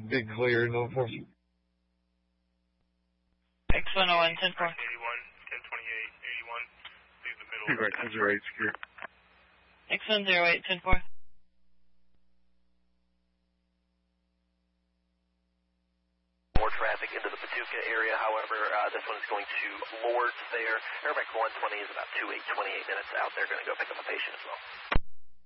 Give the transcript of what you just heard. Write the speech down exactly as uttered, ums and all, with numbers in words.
Big clear, no four. X one oh one, ten four. eighty-one, ten twenty-eight, eighty-one. Leave the middle. Right, that's right, secure. X one zero eight, ten four. More traffic into the Paducah area, however, uh, this one is going to Lords there. Airback one twenty is about two eight twenty-eight minutes out there, going to go pick up a patient as well.